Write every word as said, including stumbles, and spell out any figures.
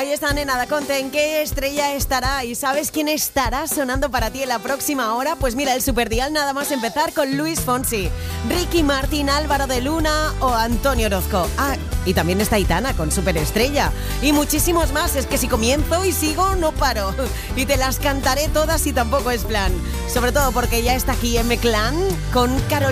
Ahí está, nena, Conte, ¿en qué estrella estará? ¿Y sabes quién estará sonando para ti en la próxima hora? Pues mira, el Superdial nada más empezar con Luis Fonsi, Ricky Martin, Álvaro de Luna o Antonio Orozco. Ah, y también está Aitana con Superestrella. Y muchísimos más, es que si comienzo y sigo no paro. Y te las cantaré todas y tampoco es plan. Sobre todo porque ya está aquí M-Clan con Carolina.